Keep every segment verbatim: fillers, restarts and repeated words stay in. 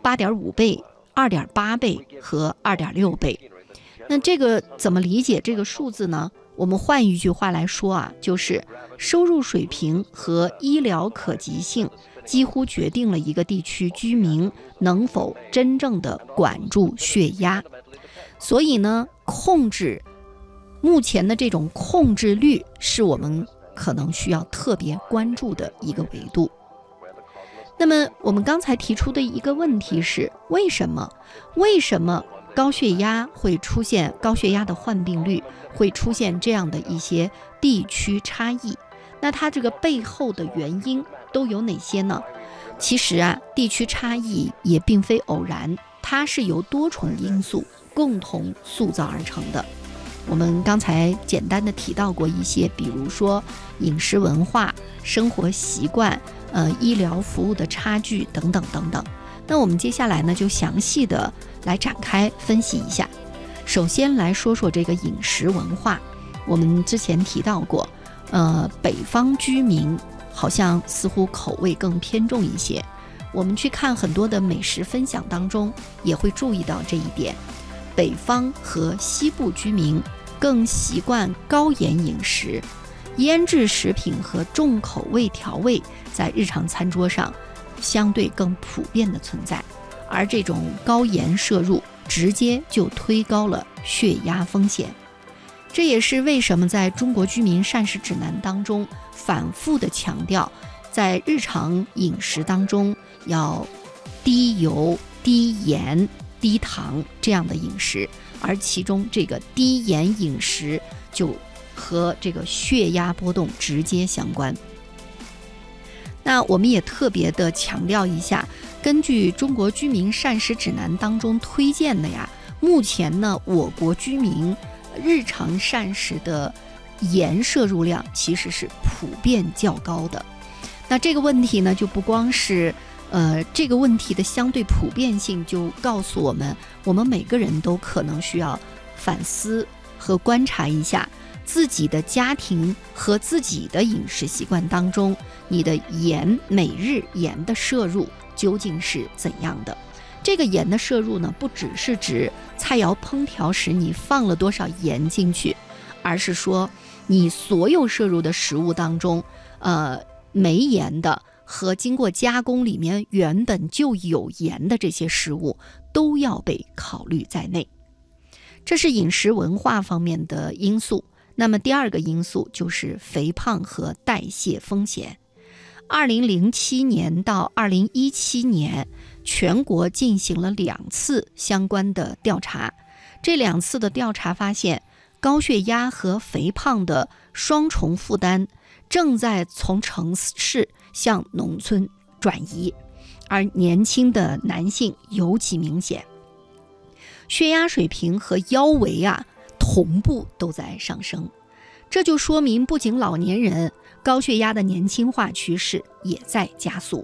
八点五倍、二点八倍和二点六倍。那这个怎么理解这个数字呢？我们换一句话来说啊，就是收入水平和医疗可及性几乎决定了一个地区居民能否真正的管住血压。所以呢，控制目前的这种控制率是我们可能需要特别关注的一个维度。那么我们刚才提出的一个问题是，为什么为什么高血压会出现高血压的患病率会出现这样的一些地区差异？那它这个背后的原因都有哪些呢？其实啊，地区差异也并非偶然，它是由多重因素共同塑造而成的。我们刚才简单的提到过一些，比如说饮食文化、生活习惯、呃医疗服务的差距等等等等。那我们接下来呢，就详细的来展开分析一下。首先来说说这个饮食文化。我们之前提到过，呃，北方居民好像似乎口味更偏重一些。我们去看很多的美食分享当中，也会注意到这一点。北方和西部居民更习惯高盐饮食，腌制食品和重口味调味在日常餐桌上相对更普遍的存在，而这种高盐摄入直接就推高了血压风险。这也是为什么在中国居民膳食指南当中反复的强调，在日常饮食当中要低油、低盐、低糖这样的饮食，而其中这个低盐饮食就和这个血压波动直接相关。那我们也特别的强调一下，根据中国居民膳食指南当中推荐的呀，目前呢，我国居民日常膳食的盐摄入量其实是普遍较高的。那这个问题呢，就不光是呃这个问题的相对普遍性，就告诉我们，我们每个人都可能需要反思和观察一下自己的家庭和自己的饮食习惯当中，你的盐每日盐的摄入究竟是怎样的。这个盐的摄入呢，不只是指菜肴烹调时你放了多少盐进去，而是说你所有摄入的食物当中，呃，没盐的和经过加工里面原本就有盐的这些食物都要被考虑在内。这是饮食文化方面的因素。那么第二个因素就是肥胖和代谢风险。二零零七年到二零一七年，全国进行了两次相关的调查。这两次的调查发现，高血压和肥胖的双重负担正在从城市向农村转移，而年轻的男性尤其明显，血压水平和腰围啊同步都在上升。这就说明，不仅老年人，高血压的年轻化趋势也在加速。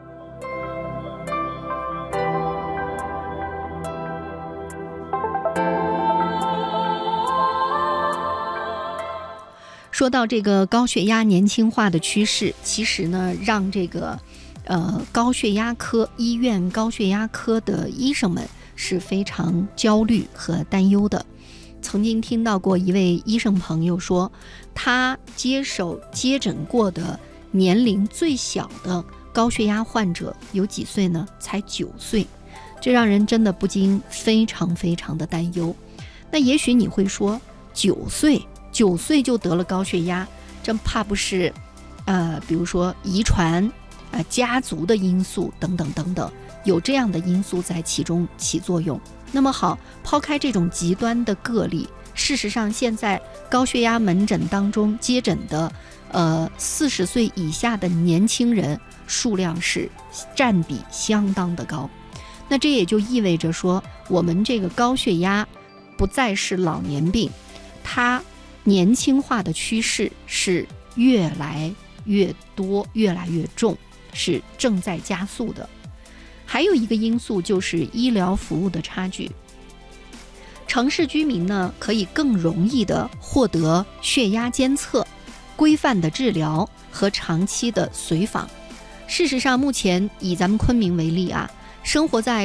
说到这个高血压年轻化的趋势，其实呢，让这个呃高血压科医院高血压科的医生们是非常焦虑和担忧的。曾经听到过一位医生朋友说，他接手接诊过的年龄最小的高血压患者有几岁呢？才九岁，这让人真的不禁非常非常的担忧。那也许你会说，九岁九岁就得了高血压，这怕不是呃，比如说遗传、呃家族的因素等等等等，有这样的因素在其中起作用。那么好，抛开这种极端的个例，事实上现在高血压门诊当中接诊的呃四十岁以下的年轻人数量是占比相当的高。那这也就意味着说，我们这个高血压不再是老年病，它年轻化的趋势是越来越多，越来越重，是正在加速的。还有一个因素就是医疗服务的差距。城市居民呢，可以更容易地获得血压监测、规范的治疗和长期的随访。事实上，目前以咱们昆明为例啊，生活在